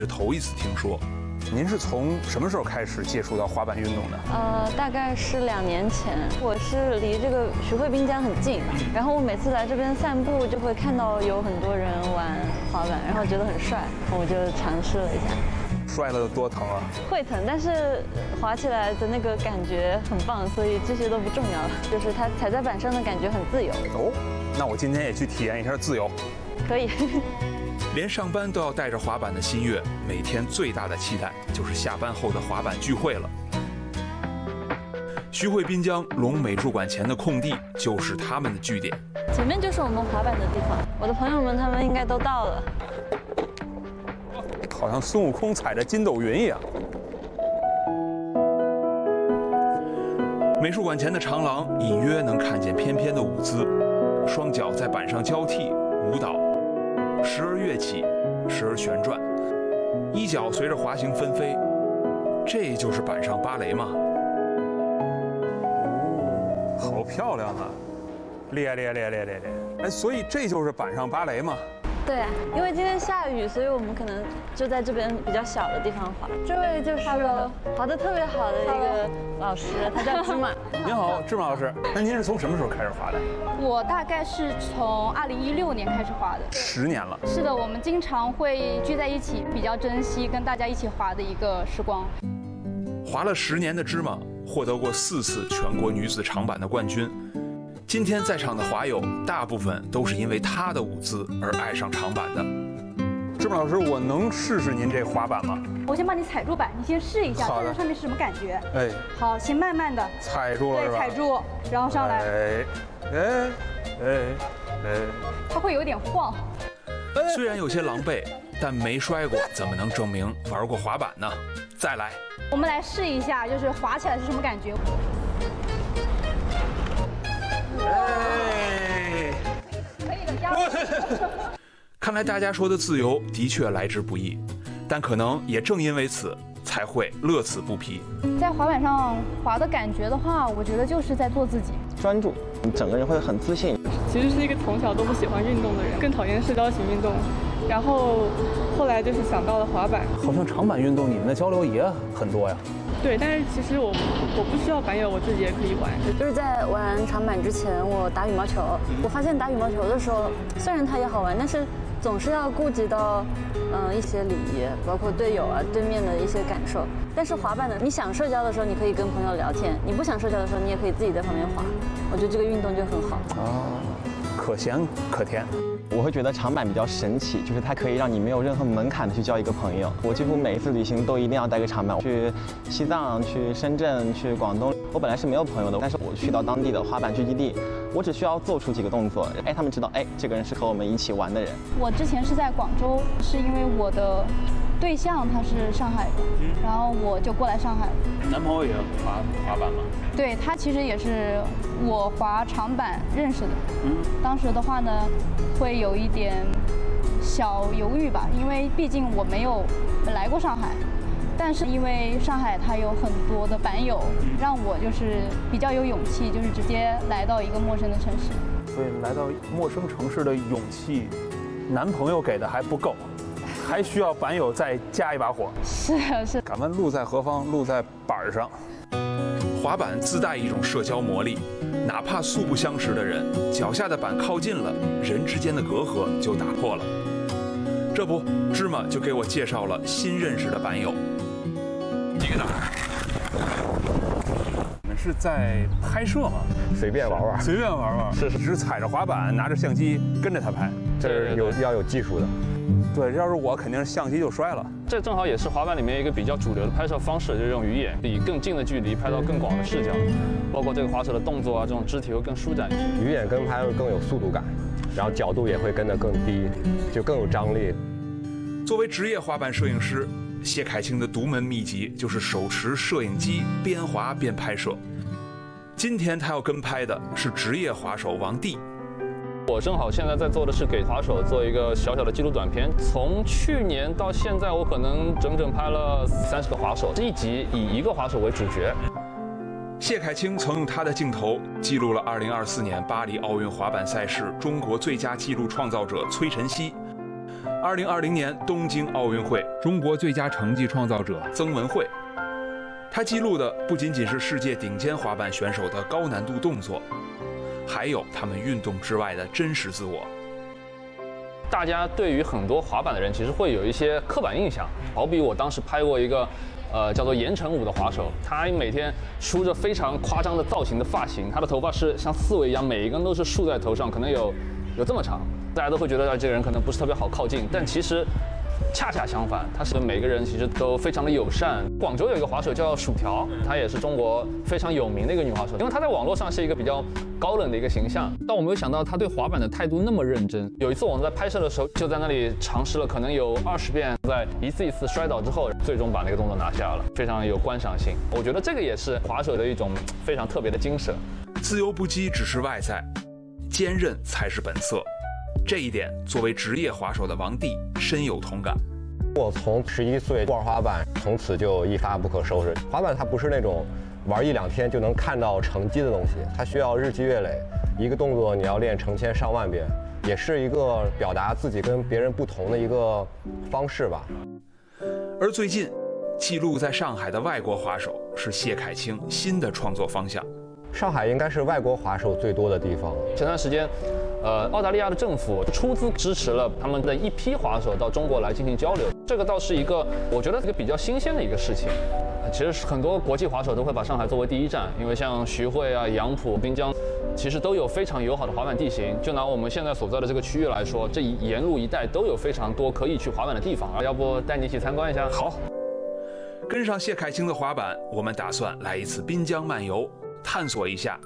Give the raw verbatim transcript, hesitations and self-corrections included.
是头一次听说。您是从什么时候开始接触到滑板运动的？ 呃，大概是两年前。我是离这个徐汇滨江很近，然后我每次来这边散步，就会看到有很多人玩滑板，然后觉得很帅，我就尝试了一下。 摔了有多疼啊？ 会疼，但是滑起来的那个感觉很棒，所以这些都不重要了。就是它踩在板上的感觉很自由。 哦，那我今天也去体验一下自由。 可以。 连上班都要带着滑板的新月，每天最大的期待就是下班后的滑板聚会了。徐汇滨江龙美术馆前的空地就是他们的据点。 前面就是我们滑板的地方，我的朋友们他们应该都到了。 好像孙悟空踩着筋斗云一样。美术馆前的长廊隐约能看见翩翩的舞姿，双脚在板上交替舞蹈。时而跃起，时而旋转，衣角随着滑行纷飞，这就是板上芭蕾吗？哦，好漂亮啊！咧咧咧咧咧咧！哎，所以这就是板上芭蕾吗？ 对啊，因为今天下雨，所以我们可能就在这边比较小的地方滑。这位就是滑得特别好的一个老师，他叫芝麻。 您好，芝麻老师。那您是从什么时候开始滑的？ 我大概是从二零一六年开始滑的， 十年了。 是的，我们经常会聚在一起，比较珍惜跟大家一起滑的一个时光。 滑了十年的芝麻，获得过四次全国女子长板的冠军。今天在场的滑友，大部分都是因为她的舞姿而爱上长板的。芝麻老师，我能试试您这滑板吗？ 我先帮你踩住板，你先试一下， 好的， 站在上面是什么感觉？ 哎， 好，先慢慢的踩住了是吧？ 对，踩住，然后上来。 哎，哎，哎，哎， 它会有点晃。 虽然有些狼狈，但没摔过，怎么能证明玩过滑板呢？再来， 我们来试一下，就是滑起来是什么感觉？ 哎， 可以的，加油！ 看来大家说的自由的确来之不易，但可能也正因为此，才会乐此不疲。 在滑板上滑的感觉的话，我觉得就是在做自己， 专注，你整个人会很自信。 其实是一个从小都不喜欢运动的人，更讨厌社交型运动，然后后来就是想到了滑板。 好像长板运动你们的交流也很多呀？ 对，但是其实我我不需要板友，我自己也可以玩。 就是在玩长板之前，我打羽毛球，我发现打羽毛球的时候，虽然它也好玩，但是总是要顾及到嗯、呃、一些礼仪，包括队友啊、对面的一些感受。但是滑板呢，你想社交的时候，你可以跟朋友聊天；你不想社交的时候，你也可以自己在旁边滑。我觉得这个运动就很好。 哦，可咸可甜。 我会觉得长板比较神奇，就是它可以让你没有任何门槛的去交一个朋友。我几乎每一次旅行都一定要带个长板，去西藏、去深圳、去广东。我本来是没有朋友的，但是我去到当地的滑板聚集地，我只需要做出几个动作，哎，他们知道，哎，这个人是和我们一起玩的人。 我之前是在广州，是因为我的对象他是上海的，然后我就过来上海了。 男朋友也滑滑板吗？ 对，他其实也是我滑长板认识的。 嗯， 当时的话呢，会有一点小犹豫吧，因为毕竟我没有来过上海。但是因为上海它有很多的板友，让我就是比较有勇气，就是直接来到一个陌生的城市。 所以来到陌生城市的勇气，男朋友给的还不够，还需要板友再加一把火。 是啊，是。 敢问路在何方？路在板上。滑板自带一种社交魔力，哪怕素不相识的人，脚下的板靠近了，人之间的隔阂就打破了。这不，芝麻就给我介绍了新认识的板友。几个哪儿？你们是在拍摄吗？ 随便玩玩， 随便玩玩。 是是， 只是踩着滑板，拿着相机跟着他拍， 这是有要有技术的。 对，要是我肯定是相机就摔了。 这正好也是滑板里面一个比较主流的拍摄方式，就是用鱼眼，以更近的距离拍到更广的视角，包括这个滑手的动作啊，这种肢体会更舒展一些。 鱼眼跟拍会更有速度感，然后角度也会跟得更低，就更有张力。 作为职业滑板摄影师，谢凯清的独门秘籍就是手持摄影机边滑边拍摄。今天他要跟拍的是职业滑手王帝。 我正好现在在做的是给滑手做一个小小的纪录短片，从去年到现在，我可能整整拍了三十个滑手，一集以一个滑手为主角。 谢凯清曾用他的镜头记录了二零二四年巴黎奥运滑板赛事中国最佳纪录创造者崔晨曦。 二零二零年东京奥运会，中国最佳成绩创造者曾文慧，她记录的不仅仅是世界顶尖滑板选手的高难度动作，还有他们运动之外的真实自我。 大家对于很多滑板的人其实会有一些刻板印象，好比我当时拍过一个。呃，叫做言承武的滑手，他每天梳着非常夸张的造型的发型，他的头发是像刺猬一样，每一根都是竖在头上，可能有有这么长，大家都会觉得这个人可能不是特别好靠近，但其实恰恰相反，他是每个人其实都非常的友善。广州有一个滑手叫薯条，她也是中国非常有名的一个女滑手，因为她在网络上是一个比较高冷的一个形象，但我没有想到她对滑板的态度那么认真。有一次我们在拍摄的时候，就在那里尝试了可能有二十遍，在一次一次摔倒之后，最终把那个动作拿下了，非常有观赏性。我觉得这个也是滑手的一种非常特别的精神。 自由不羁只是外在，坚韧才是本色。这一点，作为职业滑手的王帝深有同感。 我从十一岁玩滑板，从此就一发不可收拾。滑板它不是那种玩一两天就能看到成绩的东西，它需要日积月累，一个动作你要练成千上万遍，也是一个表达自己跟别人不同的一个方式吧。 而最近，记录在上海的外国滑手是谢凯清新的创作方向。 上海应该是外国滑手最多的地方。 前段时间，呃，澳大利亚的政府出资支持了他们的一批滑手到中国来进行交流，这个倒是一个我觉得一个比较新鲜的一个事情。其实很多国际滑手都会把上海作为第一站，因为像徐汇啊、杨浦、滨江，其实都有非常友好的滑板地形。就拿我们现在所在的这个区域来说，这一沿路一带都有非常多可以去滑板的地方。要不带你一起参观一下？ 好，跟上谢凯清的滑板，我们打算来一次滨江漫游，探索一下